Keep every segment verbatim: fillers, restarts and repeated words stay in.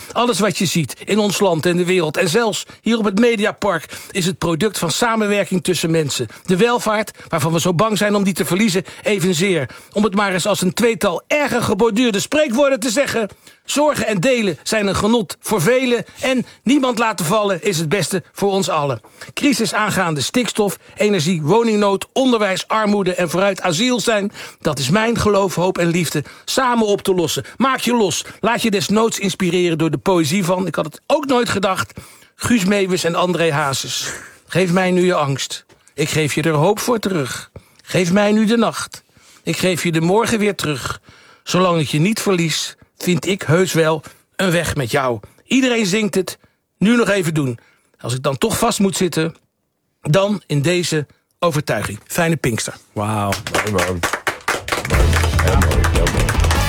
Alles wat je ziet in ons land en de wereld, en zelfs hier op het Mediapark, is het product van samenwerking tussen mensen. De welvaart, waarvan we zo bang zijn om die te verliezen, evenzeer. Om het maar eens als een tweetal erger geborduurde spreekwoorden te zeggen: zorgen en delen zijn een genot voor velen, en niemand laten vallen is het beste voor ons allen. Crisis aangaande stikstof, energie, woningnood, onderwijs, armoede en vooruit asiel zijn, dat is mijn geloof, hoop en liefde samen op te lossen. Maak je los. Laat je desnoods inspireren door de poëzie van, ik had het ook nooit gedacht, Guus Meeuwis en André Hazes. Geef mij nu je angst. Ik geef je er hoop voor terug. Geef mij nu de nacht. Ik geef je de morgen weer terug. Zolang ik je niet verlies, vind ik heus wel een weg met jou. Iedereen zingt het. Nu nog even doen. Als ik dan toch vast moet zitten, dan in deze overtuiging. Fijne Pinkster. Wauw. Mooi man. Mooi. Heel mooi, heel mooi.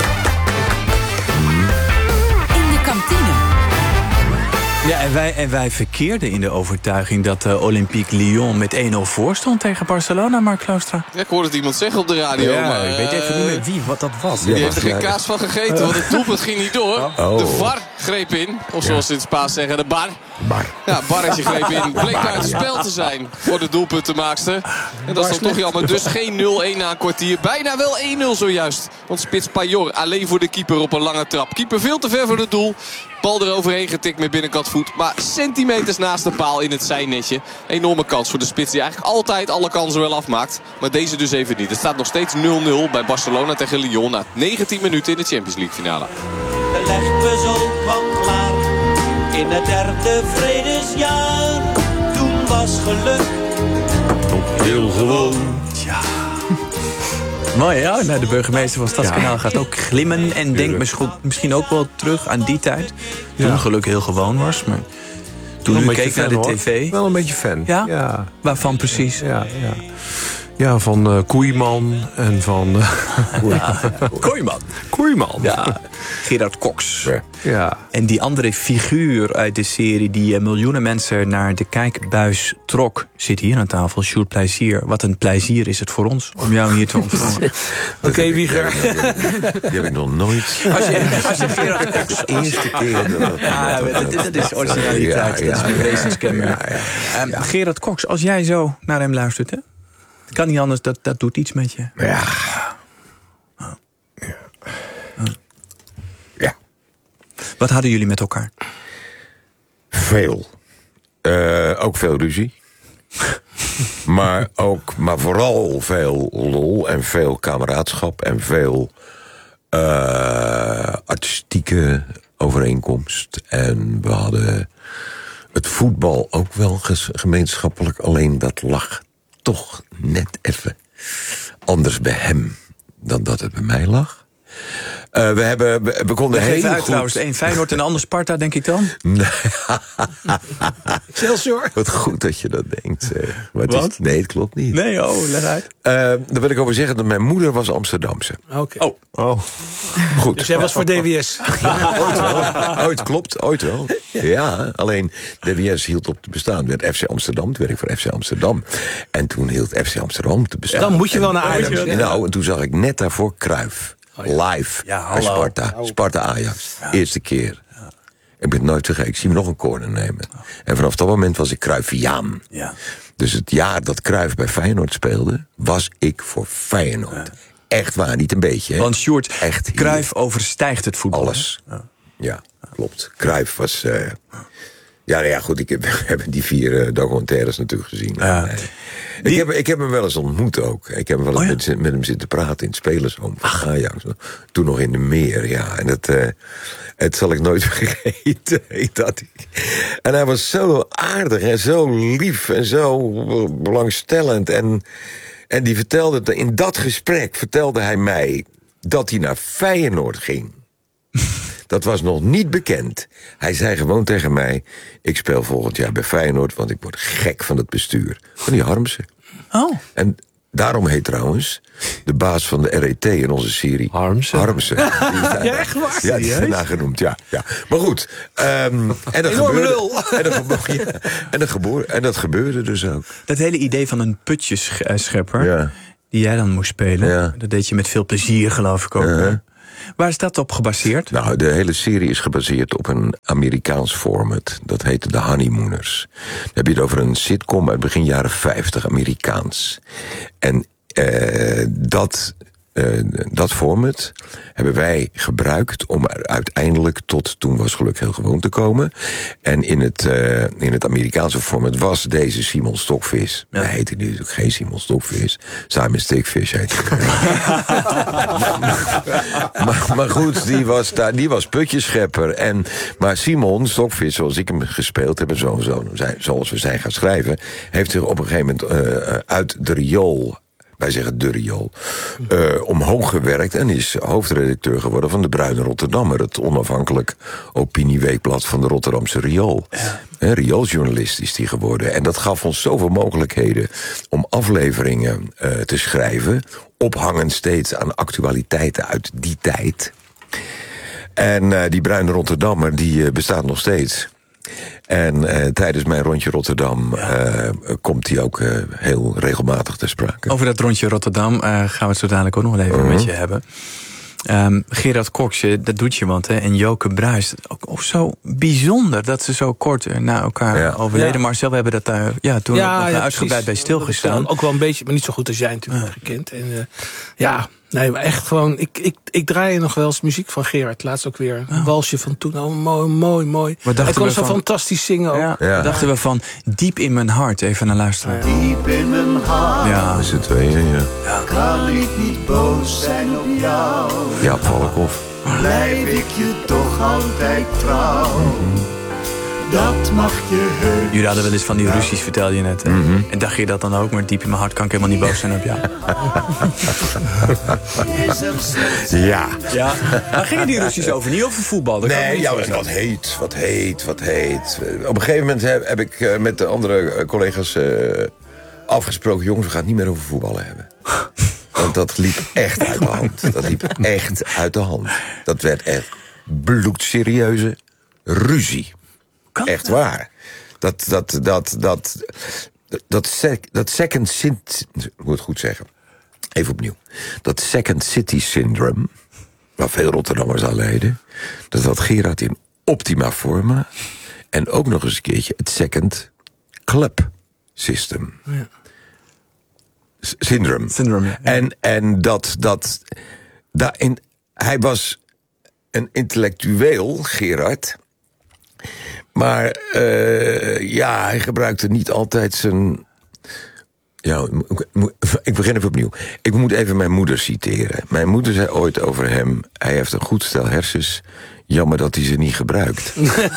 In de kantine. Ja, en wij, en wij verkeerden in de overtuiging dat uh, Olympique Lyon met één nul voor stond tegen Barcelona, Mark Klaustra. Ja, ik hoorde het iemand zeggen op de radio. Ja, maar, ik weet even niet uh, meer wie, wat dat was. Die heeft er geen kaas van gegeten, want het doelpunt ging niet door. Oh. De V A R greep in, of zoals ze in het Spaans zeggen, de bar. Bar. Ja, Barretje greep in. Bleek buiten spel te zijn voor de doelpuntenmaakster. En dat is dan toch jammer. Dus geen nul-een na een kwartier. Bijna wel één nul zojuist. Want spits Pajor alleen voor de keeper op een lange trap. Keeper veel te ver voor het doel. Bal eroverheen getikt met binnenkant voet. Maar centimeters naast de paal in het zijnetje. Enorme kans voor de spits die eigenlijk altijd alle kansen wel afmaakt. Maar deze dus even niet. Het staat nog steeds nul nul bij Barcelona tegen Lyon. Na negentien minuten in de Champions League finale. De legpuzzel kwam klaar. In het derde vredesjaar. Toen was geluk Nog heel gewoon. Mooi, ja. Nou, de burgemeester van Stadskanaal gaat ook glimmen en denkt misschien, misschien ook wel terug aan die tijd. Toen Ja. geluk heel gewoon was, maar toen Wel u een keek beetje naar de fan, hoor. tv. Wel een beetje fan. Ja? Ja, Waarvan precies? ja, ja. Ja, van uh, Koeiman en van... Uh, Kooiman. Koeiman. Ja, Gerard Cox. Ja. En die andere figuur uit de serie die uh, miljoenen mensen naar de kijkbuis trok, zit hier aan tafel, Sjoerd Plezier. Wat een plezier is het voor ons om jou hier te ontvangen. Oké, okay, Wieger. Die heb ik nog nooit. Als je, als je Gerard Cox... De eerste keer. Dat, Ja, dat, dat is originaliteit. Ja, ja, dat is een wezenskenmerk. ja, ja. Um, Gerard Cox, als jij zo naar hem luistert, hè? Kan niet anders, dat, dat doet iets met je. Ja. Ja. Wat hadden jullie met elkaar? Veel. Uh, ook veel ruzie. maar, ook, maar vooral veel lol en veel kameraadschap en veel uh, artistieke overeenkomst. En we hadden het voetbal ook wel gemeenschappelijk, alleen dat lag toch net even anders bij hem dan dat het bij mij lag. Uh, we, hebben, we, we konden heel Even uit goed... trouwens, de een Feyenoord en de ander Sparta, denk ik dan? Excelsior. Wat goed dat je dat denkt. Zeg. Maar het Wat? Is, nee, het klopt niet. Nee, oh, leg uit. Uh, daar wil ik over zeggen dat mijn moeder was Amsterdamse. Oké. Okay. Oh. Oh, goed. Dus jij was voor D W S. Ja, ooit wel. Ooit, klopt, ooit wel. Ja, alleen D W S hield op te bestaan. Werd F C Amsterdam, toen werk ik voor F C Amsterdam. En toen hield F C Amsterdam te bestaan. Dan moet je wel naar Ajax. En, nou, en toen zag ik net daarvoor Cruijff. Live Ja, bij hallo. Sparta. Sparta-Ajax. Ja. Eerste keer. Ja. Ik ben het nooit vergeten. Ik zie hem nog een corner nemen. En vanaf dat moment was ik Cruyffiaan. Ja. Dus het jaar dat Cruijff bij Feyenoord speelde, was ik voor Feyenoord. Ja. Echt waar, niet een beetje. Hè? Want Sjoerd, echt Cruijff overstijgt het voetbal. Alles. Ja, ja klopt. Cruijff was... Uh, ja, nou ja, goed, ik heb, heb die vier uh, documentaires natuurlijk gezien. Ja. Uh, die... ik, heb, ik heb hem wel eens ontmoet ook. Ik heb wel eens oh, ja? met, met hem zitten praten in het spelershome van Ajax. Toen nog in de meer, ja. En dat, uh, het zal ik nooit vergeten. Dat ik... En hij was zo aardig en zo lief en zo belangstellend. En, en die vertelde, in dat gesprek vertelde hij mij dat hij naar Feyenoord ging. Dat was nog niet bekend. Hij zei gewoon tegen mij, ik speel volgend jaar bij Feyenoord, want ik word gek van het bestuur. Van die Harmsen. Oh. En daarom heet trouwens de baas van de R E T in onze serie Harmsen. Harmsen. Ja, echt waar? Ja, die is daarna genoemd, ja, ja. Maar goed. Um, en, dat gebeurde, en, dat gebeurde, ja, en, dat gebeurde, en dat gebeurde dus ook. Dat hele idee van een putjeschepper, ja. die jij dan moest spelen, ja. dat deed je met veel plezier, geloof ik ook. Uh-huh. Waar is dat op gebaseerd? Nou, de hele serie is gebaseerd op een Amerikaans format. Dat heette The Honeymooners. Dan heb je het over een sitcom uit begin jaren vijftig, Amerikaans. En uh, dat... Uh, dat format hebben wij gebruikt om er uiteindelijk tot Toen was geluk heel gewoon te komen. En in het, uh, in het Amerikaanse format was deze Simon Stokvis. Ja. Wij heten nu natuurlijk geen Simon Stokvis. Simon Stickfish heet hij. maar, maar goed, die was, daar, die was putjeschepper. En, maar Simon Stokvis, zoals ik hem gespeeld heb... en zo, zo, zoals we zijn gaan schrijven... heeft zich op een gegeven moment uh, uit de riool... wij zeggen de riool, uh, omhoog gewerkt... en is hoofdredacteur geworden van de Bruine Rotterdammer... het onafhankelijk opinieweekblad van de Rotterdamse riool. Ja. Een riooljournalist is die geworden. En dat gaf ons zoveel mogelijkheden om afleveringen uh, te schrijven... ophangend steeds aan actualiteiten uit die tijd. En uh, die Bruine Rotterdammer die uh, bestaat nog steeds... En uh, tijdens mijn rondje Rotterdam uh, komt hij ook uh, heel regelmatig ter sprake. Over dat rondje Rotterdam uh, gaan we het zo dadelijk ook nog wel even uh-huh. met je hebben. Um, Gerard Cox, dat doet je wat, hè? En Joke Bruijs. Ook, ook zo bijzonder dat ze zo kort na elkaar ja. overleden. Ja. Marcel, we hebben dat daar ja, toen ja, nog ja, uitgebreid bij stilgestaan. Ook wel een beetje, maar niet zo goed als jij natuurlijk ja. gekend. En, uh, ja, nee, maar echt gewoon... Ik, ik, ik draai nog wel eens muziek van Gerard. Laatst ook weer een oh. walsje van toen. Oh, mooi, mooi, mooi. Hij kon zo van, fantastisch zingen ook. Ja, ja. Wat dachten we van Diep in mijn hart? Even naar luisteren. Ja. Diep in mijn hart. Ja, dat is het tweeën, ja. ja. Kan ik niet boos zijn op jou? Ja, Valkhoff. Blijf ik je toch altijd trouw? Mm-hmm. Dat mag je heus. Jullie hadden wel eens van die ja. ruzies, vertelde je net. Mm-hmm. En dacht je dat dan ook? Maar diep in mijn hart kan ik helemaal niet boos zijn op jou. ja. ja. Maar gingen die ruzies over? Niet over voetbal? Dat nee, ja, wat heet, wat heet, wat heet. Op een gegeven moment heb, heb ik uh, met de andere uh, collega's uh, afgesproken... jongens, we gaan het niet meer over voetballen hebben. Want dat liep echt uit de hand. Dat liep echt uit de hand. Dat werd echt bloedserieuze ruzie. Kan echt dat? Waar. Dat, dat, dat, dat, dat, sec, dat second city... Ik moet het goed zeggen. Even opnieuw. Dat second city syndrome, waar veel Rotterdammers aan lijden... dat had Gerard in optima forma. En ook nog eens een keertje het second club system. Ja. Syndrome. Syndrome, ja. En, en dat... dat daarin, hij was een intellectueel, Gerard... Maar uh, ja, hij gebruikte niet altijd zijn... Ja, ik begin even opnieuw. Ik moet even mijn moeder citeren. Mijn moeder zei ooit over hem... hij heeft een goed stel hersens, jammer dat hij ze niet gebruikt.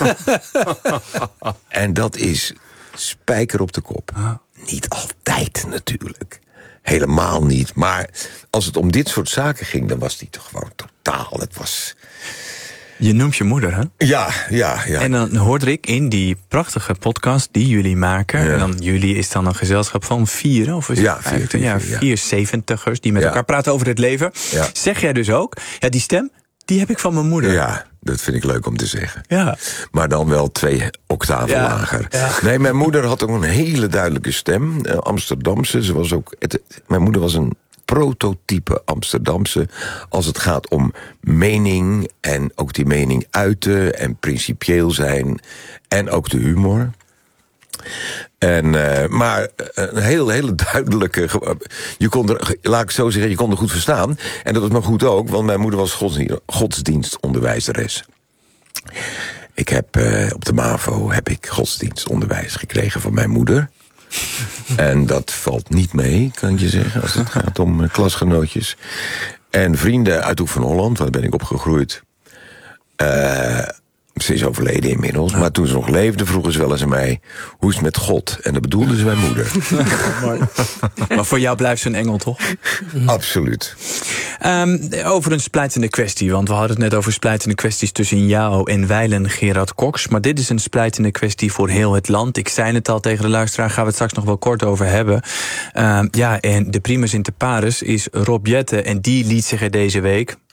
En dat is spijker op de kop. Niet altijd natuurlijk. Helemaal niet. Maar als het om dit soort zaken ging... dan was hij toch gewoon totaal... Het was... Je noemt je moeder, hè? Ja, ja, ja. En dan hoorde ik in die prachtige podcast die jullie maken... Ja. En dan jullie is dan een gezelschap van vier, of is ja, het vier, vier, ja, vier, ja. vier zeventigers die met ja. elkaar praten over het leven. Ja. Zeg jij dus ook, ja, die stem, die heb ik van mijn moeder. Ja, dat vind ik leuk om te zeggen. Ja. Maar dan wel twee octaven ja. lager. Ja. Nee, mijn moeder had ook een hele duidelijke stem. Uh, Amsterdamse, ze was ook... Het, mijn moeder was een... prototype Amsterdamse als het gaat om mening en ook die mening uiten en principieel zijn en ook de humor. En, uh, maar een heel, hele duidelijke... Je kon er, laat ik zo zeggen, je kon er goed verstaan. En dat was maar goed ook, want mijn moeder was godsdienst, godsdienstonderwijzeres. Ik heb uh, op de MAVO heb ik godsdienstonderwijs gekregen van mijn moeder. En dat valt niet mee, kan ik je zeggen, als het gaat om uh, klasgenootjes. En vrienden uit Hoek van Holland, waar ben ik opgegroeid. Uh, ze is overleden inmiddels, ja. Maar toen ze nog leefde vroegen ze wel eens aan mij... hoe is het met God? En dat bedoelde ze mijn moeder. Maar voor jou blijft ze een engel, toch? Absoluut. Um, over een splijtende kwestie, want we hadden het net over splijtende kwesties... tussen jou en wijlen Gerard Cox. Maar dit is een splijtende kwestie voor heel het land. Ik zei het al tegen de luisteraar, gaan we het straks nog wel kort over hebben. Um, ja, en de primus inter pares is Rob Jetten. En die liet zich er deze week...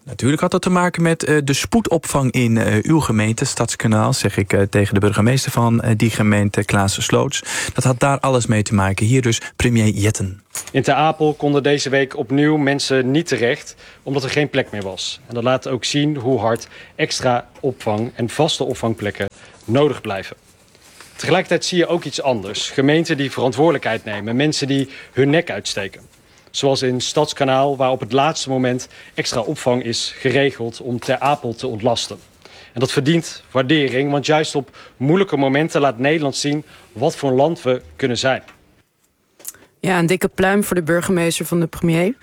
Natuurlijk had dat te maken met uh, de spoedopvang in uh, uw gemeente, Stadskanaal, zeg ik uh, tegen de burgemeester van uh, die gemeente, Klaas Sloots. Dat had daar alles mee te maken. Hier dus premier Jetten. In Ter Apel konden deze week opnieuw mensen niet terecht, omdat er geen plek meer was. En dat laat ook zien hoe hard extra opvang en vaste opvangplekken nodig blijven. Tegelijkertijd zie je ook iets anders. Gemeenten die verantwoordelijkheid nemen, mensen die hun nek uitsteken. Zoals in Stadskanaal, waar op het laatste moment extra opvang is geregeld om Ter Apel te ontlasten. En dat verdient waardering, want juist op moeilijke momenten laat Nederland zien wat voor land we kunnen zijn. Ja, een dikke pluim voor de burgemeester van de premier.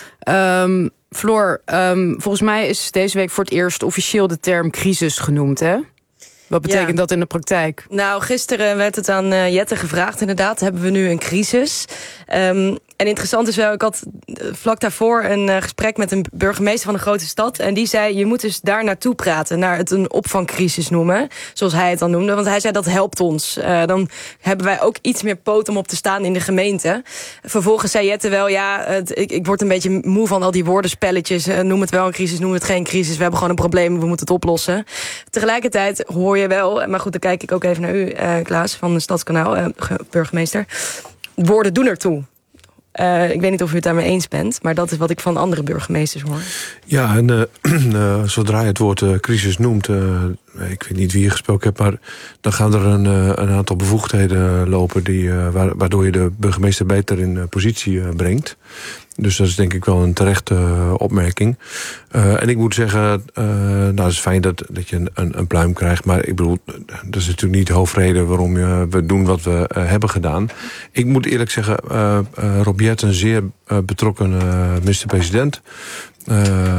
Um, Floor, um, volgens mij is deze week voor het eerst officieel de term crisis genoemd, hè? Wat betekent ja. dat in de praktijk? Nou, gisteren werd het aan uh, Jette gevraagd, inderdaad. Hebben we nu een crisis? Um, en interessant is wel, ik had vlak daarvoor een uh, gesprek met een burgemeester van een grote stad. En die zei, je moet dus daar naartoe praten, naar het een opvangcrisis noemen. Zoals hij het dan noemde. Want hij zei, dat helpt ons. Uh, dan hebben wij ook iets meer poot om op te staan in de gemeente. Vervolgens zei Jette wel, ja, het, ik, ik word een beetje moe van al die woordenspelletjes. Uh, noem het wel een crisis, noem het geen crisis. We hebben gewoon een probleem, we moeten het oplossen. Tegelijkertijd hoor je wel, maar goed, dan kijk ik ook even naar u, uh, Klaas, van de Stadskanaal, uh, burgemeester. Woorden doen ertoe. Uh, ik weet niet of u het daarmee eens bent, maar dat is wat ik van andere burgemeesters hoor. Ja, en uh, uh, zodra je het woord uh, crisis noemt, uh, ik weet niet wie je gesproken hebt, maar dan gaan er een, uh, een aantal bevoegdheden lopen die, uh, waardoor je de burgemeester beter in uh, positie uh, brengt. Dus dat is denk ik wel een terechte uh, opmerking. Uh, en ik moet zeggen, uh, nou, het is fijn dat, dat je een, een, een pluim krijgt. Maar ik bedoel, dat is natuurlijk niet de hoofdreden waarom je, we doen wat we uh, hebben gedaan. Ik moet eerlijk zeggen, uh, uh, Rob Jetten, een zeer uh, betrokken uh, minister-president. Uh,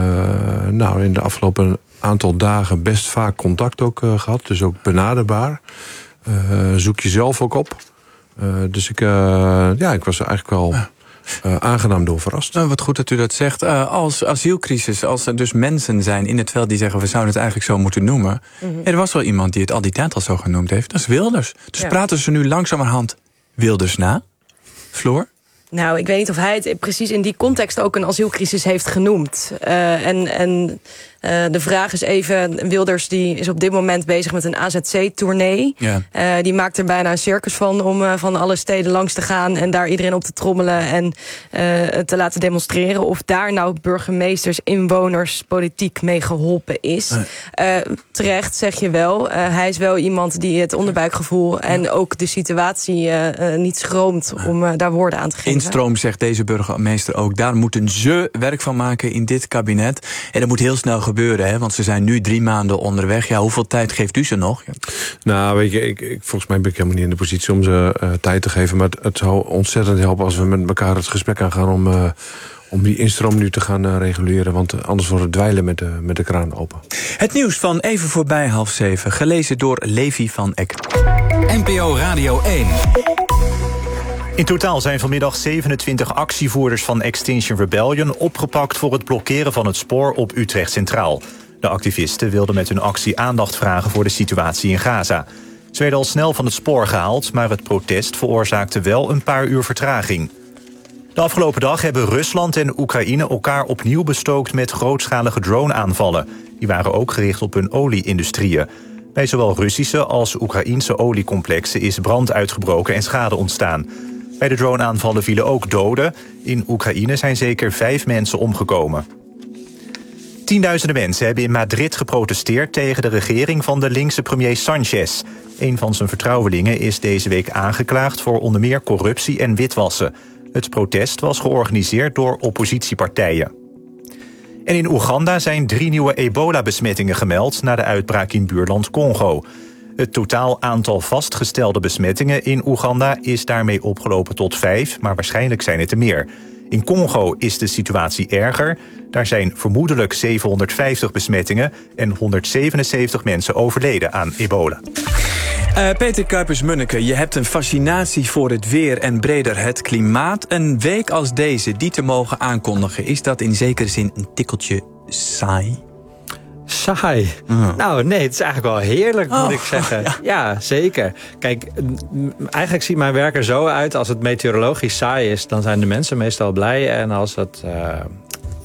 nou, in de afgelopen aantal dagen best vaak contact ook uh, gehad. Dus ook benaderbaar. Uh, zoek je zelf ook op. Uh, dus ik, uh, ja, ik was eigenlijk wel... Uh, aangenaam door verrast. Nou, wat goed dat u dat zegt. Uh, als asielcrisis, als er dus mensen zijn in het veld die zeggen, we zouden het eigenlijk zo moeten noemen. Mm-hmm. Er was wel iemand die het al die tijd al zo genoemd heeft. Dat is Wilders. Dus ja. praten ze nu langzamerhand Wilders na? Floor? Nou, ik weet niet of hij het precies in die context ook een asielcrisis heeft genoemd. Uh, en... en Uh, de vraag is even, Wilders die is op dit moment bezig met een A Z C-tournee. Ja. Uh, die maakt er bijna een circus van om uh, van alle steden langs te gaan en daar iedereen op te trommelen en uh, te laten demonstreren. Of daar nou burgemeesters, inwoners, politiek mee geholpen is. Uh, terecht zeg je wel. Uh, hij is wel iemand die het onderbuikgevoel en ook de situatie uh, uh, niet schroomt om uh, daar woorden aan te geven. Instroom zegt deze burgemeester ook, daar moeten ze werk van maken in dit kabinet. En dat moet heel snel gebeuren. Gebeuren, hè? Want ze zijn nu drie maanden onderweg. Ja, hoeveel tijd geeft u ze nog? Ja. Nou, weet je, ik, ik, volgens mij ben ik helemaal niet in de positie om ze uh, tijd te geven. Maar het, het zou ontzettend helpen als we met elkaar het gesprek aangaan om, uh, om die instroom nu te gaan uh, reguleren. Want uh, anders wordt het dweilen met de, met de kraan open. Het nieuws van even voorbij half zeven. Gelezen door Levi van Eck. N P O Radio één. In totaal zijn vanmiddag zevenentwintig actievoerders van Extinction Rebellion opgepakt voor het blokkeren van het spoor op Utrecht Centraal. De activisten wilden met hun actie aandacht vragen voor de situatie in Gaza. Ze werden al snel van het spoor gehaald, maar het protest veroorzaakte wel een paar uur vertraging. De afgelopen dag hebben Rusland en Oekraïne elkaar opnieuw bestookt met grootschalige drone-aanvallen. Die waren ook gericht op hun olie-industrieën. Bij zowel Russische als Oekraïense oliecomplexen is brand uitgebroken en schade ontstaan. Bij de drone-aanvallen vielen ook doden. In Oekraïne zijn zeker vijf mensen omgekomen. Tienduizenden mensen hebben in Madrid geprotesteerd tegen de regering van de linkse premier Sanchez. Een van zijn vertrouwelingen is deze week aangeklaagd voor onder meer corruptie en witwassen. Het protest was georganiseerd door oppositiepartijen. En in Oeganda zijn drie nieuwe ebola-besmettingen gemeld na de uitbraak in buurland Congo. Het totaal aantal vastgestelde besmettingen in Oeganda is daarmee opgelopen tot vijf, maar waarschijnlijk zijn het er meer. In Congo is de situatie erger. Daar zijn vermoedelijk zevenhonderdvijftig besmettingen en honderdzevenenzeventig mensen overleden aan ebola. Uh, Peter Kuipers-Munneke, je hebt een fascinatie voor het weer en breder het klimaat. Een week als deze, die te mogen aankondigen, is dat in zekere zin een tikkeltje saai? Saai? Mm. Nou, nee, het is eigenlijk wel heerlijk, moet oh, ik zeggen. Ja. ja, zeker. Kijk, eigenlijk ziet mijn werk er zo uit. Als het meteorologisch saai is, dan zijn de mensen meestal blij. En als het uh,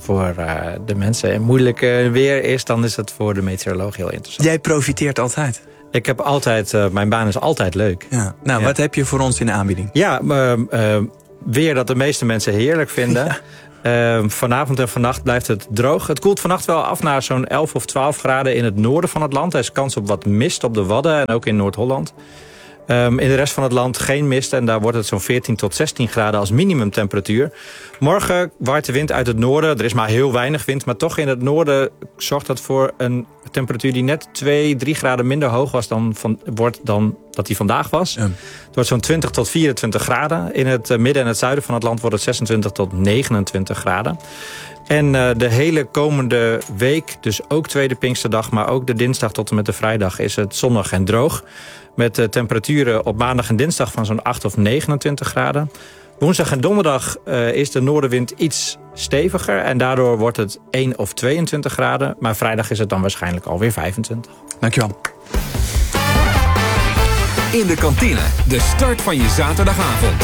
voor uh, de mensen en moeilijk uh, weer is... dan is het voor de meteoroloog heel interessant. Jij profiteert altijd? Ik heb altijd, uh, mijn baan is altijd leuk. Ja. Nou, ja. Wat heb je voor ons in de aanbieding? Ja, uh, uh, weer dat de meeste mensen heerlijk vinden. Ja. Uh, vanavond en vannacht blijft het droog. Het koelt vannacht wel af naar zo'n elf of twaalf graden in het noorden van het land. Er is kans op wat mist op de Wadden en ook in Noord-Holland. Um, in de rest van het land geen mist en daar wordt het zo'n veertien tot zestien graden als minimumtemperatuur. Morgen waait de wind uit het noorden. Er is maar heel weinig wind, maar toch in het noorden zorgt dat voor een temperatuur die net twee, drie graden minder hoog was dan van, wordt dan dat die vandaag was. Ja. Het wordt zo'n twintig tot vierentwintig graden. In het midden en het zuiden van het land wordt het zesentwintig tot negenentwintig graden. En uh, de hele komende week, dus ook tweede Pinksterdag, maar ook de dinsdag tot en met de vrijdag, is het zonnig en droog. Met uh, temperaturen op maandag en dinsdag van zo'n acht of negenentwintig graden. Woensdag en donderdag uh, is de noordenwind iets steviger. En daardoor wordt het één of tweeëntwintig graden. Maar vrijdag is het dan waarschijnlijk alweer vijfentwintig. Dankjewel. In de kantine, de start van je zaterdagavond.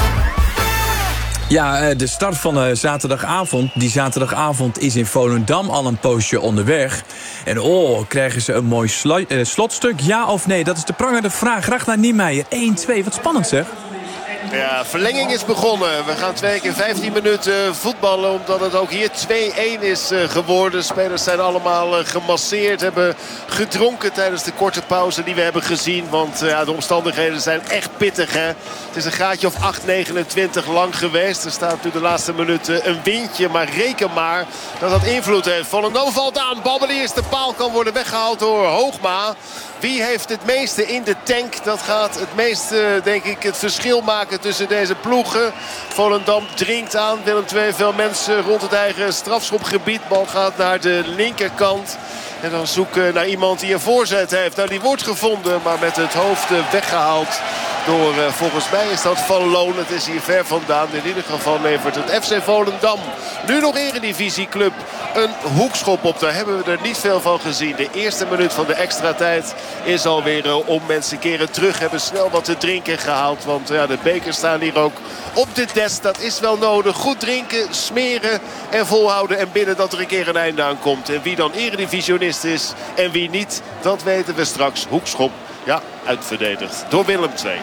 Ja, de start van de zaterdagavond. Die zaterdagavond is in Volendam al een poosje onderweg. En oh, krijgen ze een mooi slo- uh, slotstuk? Ja of nee? Dat is de prangende vraag. Ragnar Niemeyer, één twee. Wat spannend zeg. Ja, verlenging is begonnen. We gaan twee keer vijftien minuten voetballen. Omdat het ook hier twee-één is geworden. Spelers zijn allemaal gemasseerd. Hebben gedronken tijdens de korte pauze die we hebben gezien. Want ja, de omstandigheden zijn echt pittig. Hè? Het is een graadje of acht, negenentwintig lang geweest. Er staat nu de laatste minuten een windje. Maar reken maar dat dat invloed heeft. Volendam valt aan. Bal bij de eerste paal kan worden weggehaald door Hoogma. Wie heeft het meeste in de tank? Dat gaat het meeste, denk ik, het verschil maken tussen deze ploegen. Volendam dringt aan. Willem twee, veel mensen rond het eigen strafschopgebied. Bal gaat naar de linkerkant. En dan zoeken naar iemand die een voorzet heeft. Nou, die wordt gevonden, maar met het hoofd weggehaald. Door, uh, volgens mij is dat Van Loon. Het is hier ver vandaan. In ieder geval levert het F C Volendam, nu nog Eredivisieclub, een hoekschop op. Daar hebben we er niet veel van gezien. De eerste minuut van de extra tijd is alweer uh, om. Mensen keren terug, hebben snel wat te drinken gehaald. Want uh, ja, de bekers staan hier ook op de desk. Dat is wel nodig. Goed drinken, smeren en volhouden. En binnen dat er een keer een einde aan komt. En wie dan eredivisionist is en wie niet, dat weten we straks. Hoekschop. Ja, uitverdedigd door Willem twee.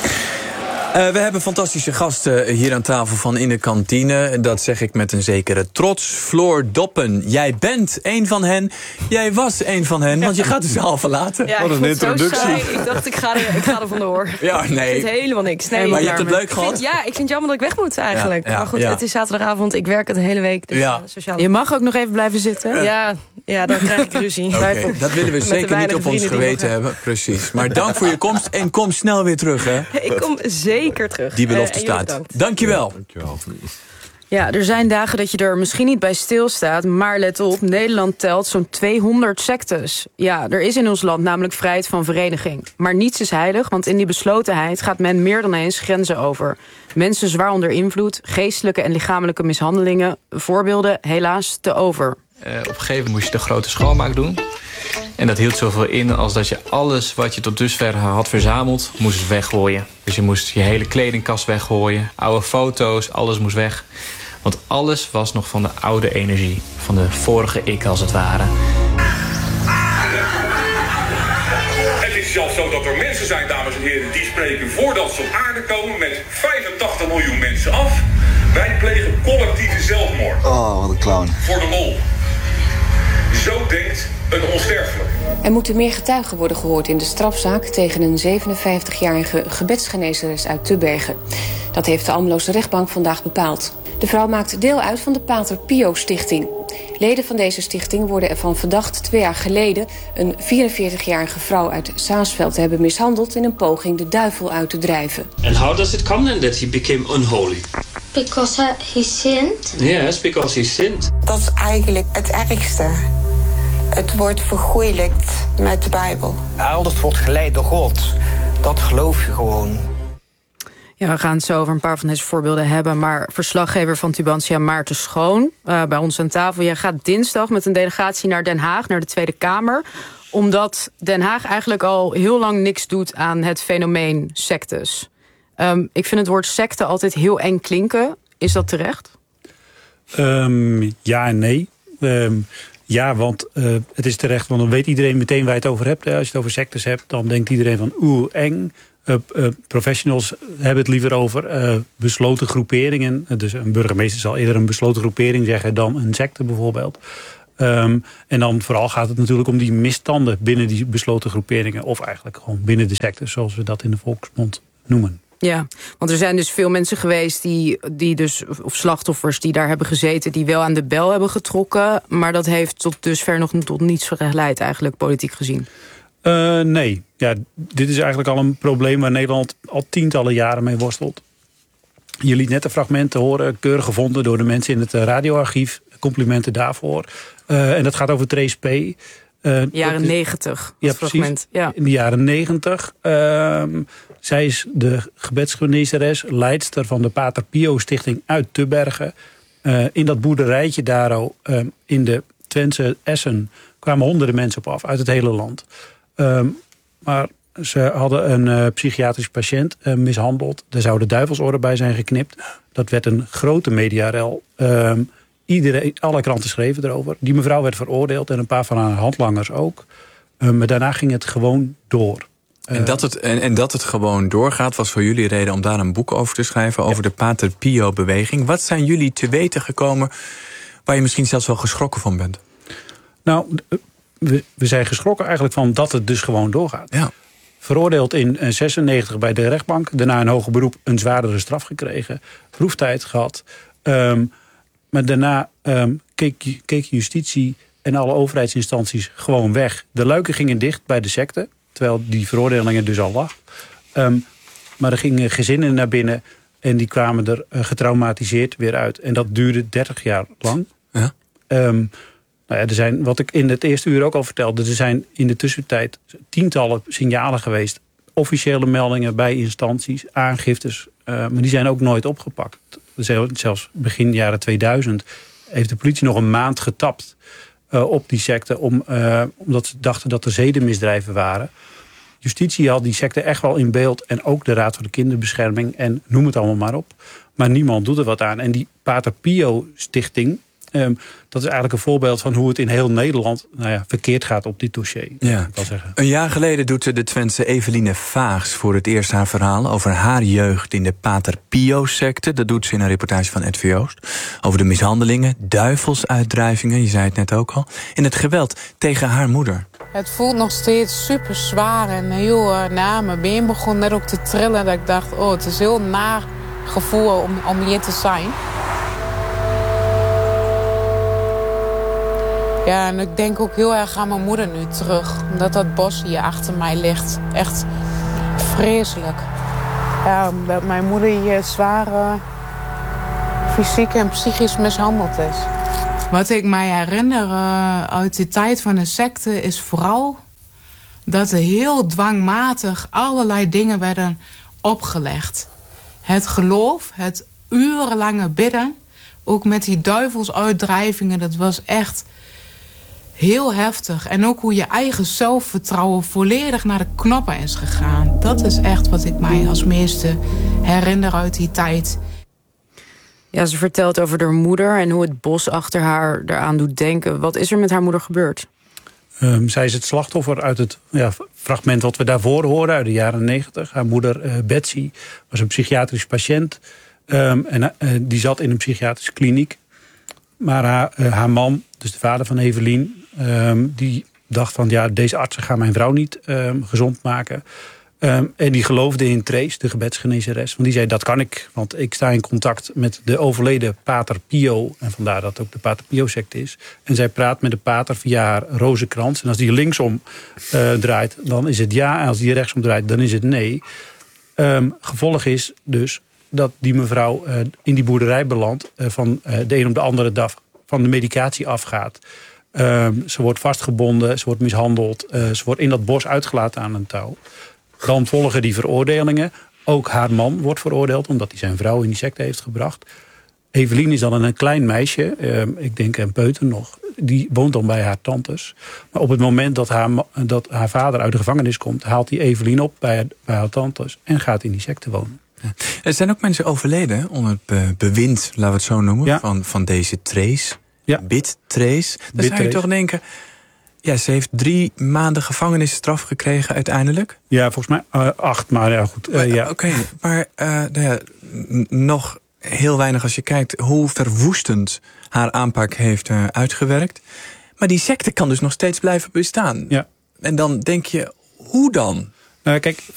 Uh, we hebben fantastische gasten hier aan tafel van In de Kantine. Dat zeg ik met een zekere trots. Floor Doppen, jij bent een van hen. Jij was een van hen, want je gaat de zaal verlaten. Ja, wat een introductie. Ik dacht, ik ga, er, ik ga er vandoor. Ja, nee. Ik vind helemaal niks. Nee, maar je hebt het leuk gehad? Vind, ja, ik vind het jammer dat ik weg moet eigenlijk. Ja, ja, maar goed, ja. het is zaterdagavond. Ik werk het de hele week. Dus ja. sociale... Je mag ook nog even blijven zitten. Ja, ja, dan krijg ik ruzie. Okay, dat willen we zeker niet op ons geweten hebben. Precies. Maar dank voor je komst en kom snel weer terug. Hè? Ik kom zeker terug. Die belofte staat. Dankjewel. Dankjewel. Ja, er zijn dagen dat je er misschien niet bij stilstaat, maar let op, Nederland telt zo'n tweehonderd sectes. Ja, er is in ons land namelijk vrijheid van vereniging. Maar niets is heilig, want in die beslotenheid gaat men meer dan eens grenzen over. Mensen zwaar onder invloed, geestelijke en lichamelijke mishandelingen, voorbeelden helaas te over. Uh, op een gegeven moment moest je de grote schoonmaak doen. En dat hield zoveel in als dat je alles wat je tot dusver had verzameld, moest weggooien. Dus je moest je hele kledingkast weggooien, oude foto's, alles moest weg. Want alles was nog van de oude energie, van de vorige ik als het ware. Het is zelfs zo dat er mensen zijn, dames en heren, die spreken voordat ze op aarde komen met vijfentachtig miljoen mensen af. Wij plegen collectieve zelfmoord. Oh, wat een clown. Voor de lol. Zo denkt een onsterfelijk. Er moeten meer getuigen worden gehoord in de strafzaak tegen een zevenenvijftigjarige gebedsgenezeres uit Tubbergen. Dat heeft de Ammeloze rechtbank vandaag bepaald. De vrouw maakt deel uit van de Pater Pio Stichting. Leden van deze stichting worden ervan verdacht twee jaar geleden een vierenveertigjarige vrouw uit Saasveld te hebben mishandeld in een poging de duivel uit te drijven. And how does it come then that he became unholy? Because he sinned. Yes, because he sinned. Dat is eigenlijk het ergste. Het wordt vergoeilijkt met de Bijbel. Alles wordt geleid door God. Dat geloof je gewoon. Ja, we gaan het zo over een paar van deze voorbeelden hebben. Maar verslaggever van Tubantia, Maarten Schoon, uh, bij ons aan tafel. Jij gaat dinsdag met een delegatie naar Den Haag, naar de Tweede Kamer. Omdat Den Haag eigenlijk al heel lang niks doet aan het fenomeen sectes. Um, ik vind het woord secte altijd heel eng klinken. Is dat terecht? Um, ja en nee. Um, ja, want uh, het is terecht, want dan weet iedereen meteen waar je het over hebt. Hè. Als je het over sectes hebt, dan denkt iedereen van oeh, eng. Uh, uh, professionals hebben het liever over uh, besloten groeperingen. Dus een burgemeester zal eerder een besloten groepering zeggen dan een secte bijvoorbeeld. Um, en dan vooral gaat het natuurlijk om die misstanden binnen die besloten groeperingen. Of eigenlijk gewoon binnen de sectes, zoals we dat in de volksmond noemen. Ja, want er zijn dus veel mensen geweest die, die dus, of slachtoffers die daar hebben gezeten, die wel aan de bel hebben getrokken. Maar dat heeft tot dusver nog tot niets geleid eigenlijk, politiek gezien. Uh, nee, ja, dit is eigenlijk al een probleem waar Nederland al tientallen jaren mee worstelt. Je liet net de fragmenten horen, keurig gevonden door de mensen in het radioarchief. Complimenten daarvoor. Uh, en dat gaat over Trace P. Uh, jaren negentig. Ja, fragment. Ja. In de jaren negentig. Uh, zij is de gebedsgenezeres, leidster van de Pater Pio Stichting uit Tubbergen. Uh, in dat boerderijtje daar uh, in de Twentse Essen kwamen honderden mensen op af uit het hele land. Uh, maar ze hadden een uh, psychiatrisch patiënt uh, mishandeld. Er zouden duivelsoren bij zijn geknipt. Dat werd een grote mediarel. Uh, Iedereen, alle kranten schreven erover. Die mevrouw werd veroordeeld en een paar van haar handlangers ook. Uh, maar daarna ging het gewoon door. Uh, en, dat het, en, en dat het gewoon doorgaat was voor jullie reden om daar een boek over te schrijven. Over ja. de Pater Pio-beweging. Wat zijn jullie te weten gekomen waar je misschien zelfs wel geschrokken van bent? Nou, we, we zijn geschrokken eigenlijk van dat het dus gewoon doorgaat. Ja. Veroordeeld in zesennegentig bij de rechtbank. Daarna in hoger beroep een zwaardere straf gekregen. Proeftijd gehad. Um, Maar daarna um, keek, keek justitie en alle overheidsinstanties gewoon weg. De luiken gingen dicht bij de secte, terwijl die veroordelingen dus al lag. Um, maar er gingen gezinnen naar binnen en die kwamen er uh, getraumatiseerd weer uit. En dat duurde dertig jaar lang. Ja. Um, nou ja, er zijn, wat ik in het eerste uur ook al vertelde, er zijn in de tussentijd tientallen signalen geweest. Officiële meldingen bij instanties, aangiftes, uh, maar die zijn ook nooit opgepakt. Zelfs begin jaren tweeduizend heeft de politie nog een maand getapt uh, op die secte, om, uh, omdat ze dachten dat er zedenmisdrijven waren. Justitie had die secte echt wel in beeld en ook de Raad voor de Kinderbescherming en noem het allemaal maar op. Maar niemand doet er wat aan. En die Pater Pio Stichting, um, dat is eigenlijk een voorbeeld van hoe het in heel Nederland nou ja, verkeerd gaat op dit dossier. Ja. Ik wel zeggen. Een jaar geleden doet de Twentse Eveline Vaags voor het eerst haar verhaal over haar jeugd in de Pater Pio-secte. Dat doet ze in een reportage van Ed Joost. Over de mishandelingen, duivelsuitdrijvingen, je zei het net ook al, en het geweld tegen haar moeder. Het voelt nog steeds super zwaar en heel uh, na. Mijn been begon net ook te trillen. Dat ik dacht, oh, het is heel naar gevoel om, om hier te zijn. Ja, en ik denk ook heel erg aan mijn moeder nu terug. Omdat dat bos hier achter mij ligt. Echt vreselijk. Ja, dat mijn moeder hier zwaar uh, fysiek en psychisch mishandeld is. Wat ik mij herinner uh, uit de tijd van de secte is vooral dat er heel dwangmatig allerlei dingen werden opgelegd. Het geloof, het urenlange bidden, ook met die duivelsuitdrijvingen, dat was echt heel heftig. En ook hoe je eigen zelfvertrouwen volledig naar de knoppen is gegaan. Dat is echt wat ik mij als meeste herinner uit die tijd. Ja, ze vertelt over haar moeder en hoe het bos achter haar eraan doet denken. Wat is er met haar moeder gebeurd? Um, zij is het slachtoffer uit het ja, fragment wat we daarvoor hoorden uit de jaren negentig. Haar moeder uh, Betsy was een psychiatrisch patiënt. Um, en uh, die zat in een psychiatrische kliniek. Maar haar, uh, haar man, dus de vader van Evelien, um, die dacht van ja, deze artsen gaan mijn vrouw niet um, gezond maken. Um, en die geloofde in Trace, de gebedsgenezeres. Want die zei, dat kan ik, want ik sta in contact met de overleden Pater Pio. En vandaar dat ook de Pater Pio-secte is. En zij praat met de pater via haar rozenkrans. En als die linksom uh, draait, dan is het ja. En als die rechtsom draait, dan is het nee. Um, gevolg is dus dat die mevrouw uh, in die boerderij belandt. Uh, van uh, de een op de andere dag van de medicatie afgaat. Um, ze wordt vastgebonden, ze wordt mishandeld. Uh, ze wordt in dat bos uitgelaten aan een touw. Dan volgen die veroordelingen. Ook haar man wordt veroordeeld, omdat hij zijn vrouw in die secte heeft gebracht. Evelien is dan een klein meisje, eh, ik denk een peuter nog. Die woont dan bij haar tantes. Maar op het moment dat haar, dat haar vader uit de gevangenis komt, haalt hij Evelien op bij, bij haar tantes en gaat in die secte wonen. Er zijn ook mensen overleden onder het bewind, laten we het zo noemen, ja. van, van deze Trace. Ja. Bit Trace. Dan Bit zou je toch denken, ja, ze heeft drie maanden gevangenisstraf gekregen uiteindelijk. Ja, volgens mij uh, acht, maar ja, goed. Uh, ja. Oké, okay, maar uh, nou ja, n- nog heel weinig als je kijkt hoe verwoestend haar aanpak heeft uh, uitgewerkt. Maar die secte kan dus nog steeds blijven bestaan. Ja. En dan denk je, hoe dan? Uh, kijk,